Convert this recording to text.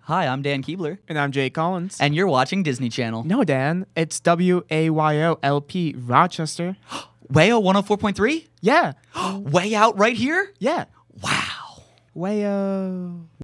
Hi, I'm Dan Keebler, And I'm Jay Collins. and you're watching Disney Channel. No, Dan, it's WAYOLP Rochester. Wayo 104.3? Yeah, Way out right here? yeah. Wow. Wayo.